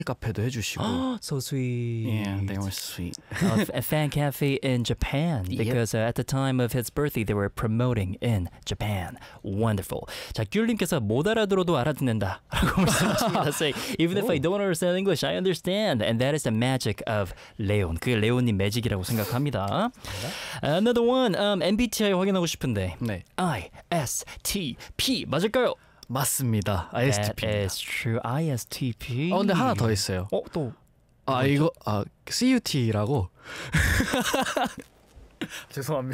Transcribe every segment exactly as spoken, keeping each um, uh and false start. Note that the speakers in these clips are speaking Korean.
카페도 해주시고. So sweet. Yeah, they were sweet. uh, a fan cafe in Japan because uh, at the time of his birthday they were promoting in Japan. Wonderful. 자, 귤님께서 못 알아들어도 알아듣는다 라고 말씀하십니다. Say, even if I don't understand English, I understand. And that is the magic of 레온. 그게 레온님 매직이라고 생각합니다. Another one. Um, 엠비티아이 확인하고 싶은데 네. I S T P 맞을까요? 맞습니다. 아이에스티피. That is true. 아이에스티피. 어, 근데 하나 더 있어요. 어, 또. 아, 이거 아, 씨유티라고. 죄송합니다.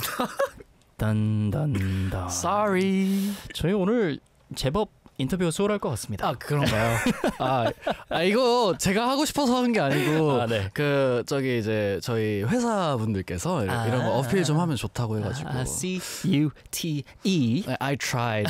딴딴딴. Sorry. 저희 오늘 제법 인터뷰가 수월할 것 같습니다. 아, 그런가요? 아, 아, 이거 제가 하고 싶어서 한 게 아니고 아, 네. 그 저기 이제 저희 회사분들께서 아, 이런 거 어필 좀 하면 좋다고 해가지고. 아, C U T E. I tried.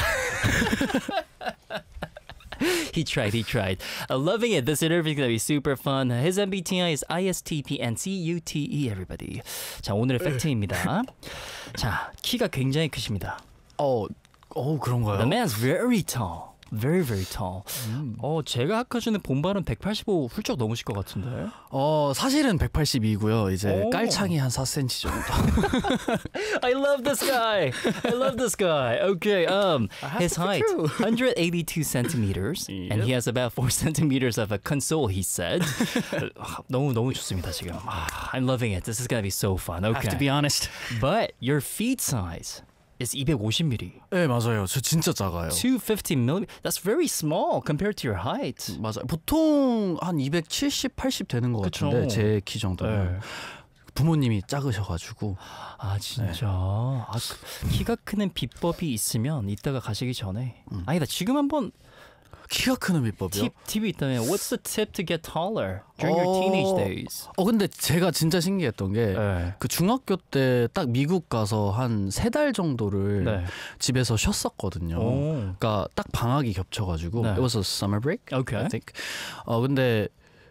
He tried, he tried. Uh, loving it. This interview is going to be super fun. His 엠비티아이 is I S T P and C U T E, everybody. 자, 오늘의 팩트입니다. 자, 키가 굉장히 크십니다. 어, 어 그런가요? The man's very tall. Very, very tall. 음. 어, 제가 아까 전에 본 바는 백팔십오 훌쩍 넘으실 것 같은데. 어, 사실은 백팔십이고요. 이제 오. 깔창이 한 사 센티미터 정도. I love this guy. I love this guy. Okay, um, his height one hundred eighty-two centimeters, Yep. and he has about four centimeters of a console. He said. 너무 너무 좋습니다 지금. I'm loving it. This is gonna be so fun. I have to Okay, be honest. but your feet size is 이백오십 밀리미터. 네, 맞아요. 저 진짜 작아요. two hundred fifty millimeter. That's very small compared to your height. 맞아요. 보통 한 이백칠십, 팔십 되는 것 그쵸. 같은데 제 키 정도면. 네. 부모님이 작으셔가지고. 아 진짜. 아, 그, 키가 크는 비법이 있으면 이따가 가시기 전에. 음. 아니다 지금 한번. 키가 크는 비법이요? 팁, 팁이 있다면 What's the tip to get taller during your 어, teenage days? 어 근데 제가 진짜 신기했던 게 그 네. 중학교 때 딱 미국 가서 한 세 달 정도를 네. 집에서 쉬었었거든요. 오. 그러니까 딱 방학이 겹쳐가지고 네. It was a summer break, Okay. I think. 어 근데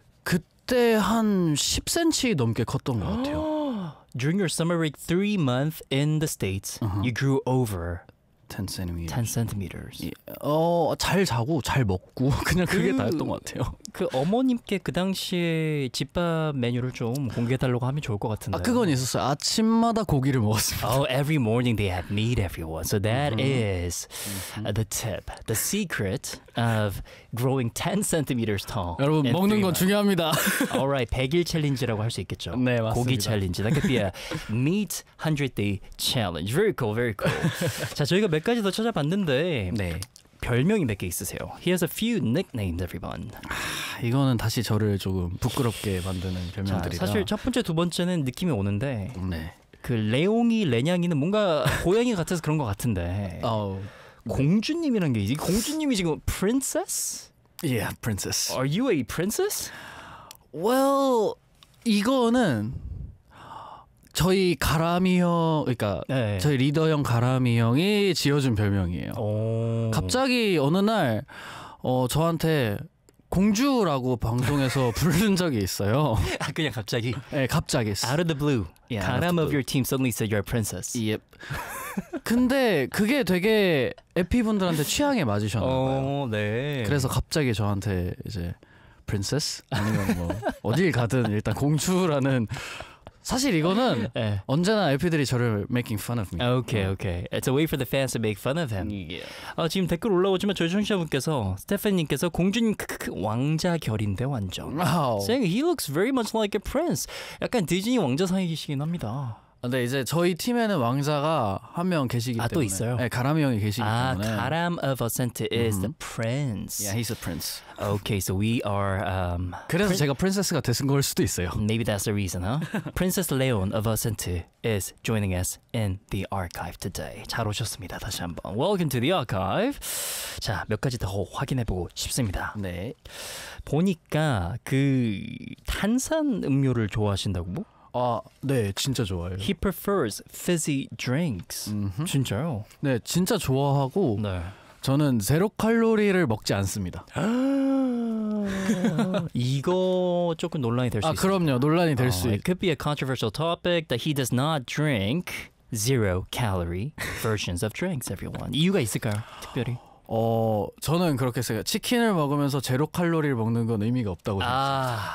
그때 한 십 센티미터 넘게 컸던 것 같아요. During your summer break, three months in the States, Uh-huh. you grew over ten centimeters. ten centimeters. 예, 어, 잘 자고 잘 먹고 그냥 그게 그- 다였던 것 같아요. 그 어머님께 그 당시에 집밥 메뉴를 좀 공개해달라고 하면 좋을 것 같은데. 아 그건 있었어요. 아침마다 고기를 먹었습니다. Oh, every morning they have meat, everyone. So that is uh, the tip, the secret of growing ten centimeters tall. 여러분 in 먹는 three 건 months. 중요합니다. Alright, 백일 챌린지라고 할 수 있겠죠. 네, 맞습니다. 고기 챌린지. That could be a meat hundred day challenge. Very cool, very cool. 자, 저희가 몇 가지 더 찾아봤는데 네. 별명이 몇 개 있으세요. He has a few nicknames, everyone. 이거는 다시 저를 조금 부끄럽게 만드는 자, 별명들이라. 사실 첫 번째, 두 번째는 느낌이 오는데 네. 그 레옹이, 레냥이는 뭔가 고양이 같아서 그런 것 같은데 어, 공주님이란 게 있지. 공주님이 지금 princess? yeah, princess. Are you a princess? Well, 이거는 저희 가람이 형, 그러니까 네. 저희 리더 형 가람이 형이 지어준 별명이에요. 오. 갑자기 어느 날 어, 저한테 공주라고 방송에서 부른 적이 있어요. 아, 그냥 갑자기 네, 갑자기. out of the blue. Yeah, out of 가람 the of blue. your team suddenly said you're a princess. Yep. 근데 그게 되게 에피분들한테 취향에 맞으셨나 봐요. 어, 네. 그래서 갑자기 저한테 이제 princess 아니면 뭐 어딜 가든 일단 공주라는 사실 이거는 네. 언제나 에피들이 저를 making fun of me. Okay, okay. It's a way for the fans to make fun of him. 아, 지금 댓글 올라오지만 저희 청취자분께서 스테파니님께서 공주님 크크크 왕자 결인데 완전. 와우. Saying he looks very much like a prince. 약간 디즈니 왕자 사이시긴 합니다. 근데 이제 저희 팀에는 왕자가 한 명 계시기 아, 때문에 또 있어요? 네, 가람이 형이 계시기 아, 때문에 가람 of Ascent is the prince. Yeah, he's a prince. Okay, so we are um 그래서 제가 프린세스가 됐은 걸 수도 있어요. maybe that's the reason, huh? Princess Leon of Ascent is joining us in the archive today. 잘 오셨습니다. 다시 한번. Welcome to the archive. 자, 몇 가지 더 확인해 보고 싶습니다. 네. 보니까 그 탄산 음료를 좋아하신다고? 아, 네, 진짜 좋아해요. He prefers fizzy drinks. 음흠. 진짜요? 네, 진짜 좋아하고 네. 저는 제로 칼로리를 먹지 않습니다. 이거 조금 논란이 될 수 아, 있어요. 그럼요. 논란이 될 수 Uh, 있. it could be a controversial topic that he does not drink zero calorie versions of drinks. Everyone 이유가 있을까요? 특별히? 어 저는 그렇게 생각해요. 치킨을 먹으면서 제로 칼로리를 먹는 건 의미가 없다고 생각해요. 아